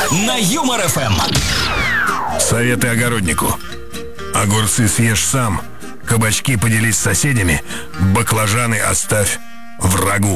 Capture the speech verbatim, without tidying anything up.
на Юмор эф эм. Советы огороднику. Огурцы съешь сам, кабачки поделись с соседями, баклажаны оставь врагу.